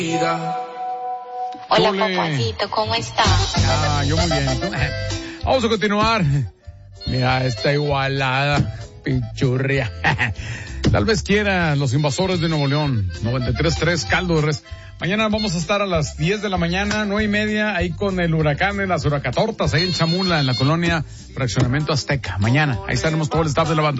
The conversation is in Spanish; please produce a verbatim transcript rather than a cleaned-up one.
Hola, Ole. papacito, ¿cómo está? Ah, yo muy bien. ¿Y tú? Vamos a continuar. Mira, esta igualada, pichurria. Tal vez quiera los invasores de Nuevo León. noventa y tres punto tres Caldo de Res. Mañana vamos a estar a las diez de la mañana, nueve y media, ahí con el huracán de las huracatortas, ahí en Chamula, en la colonia Fraccionamiento Azteca. Mañana, ahí estaremos todo el staff de la banda.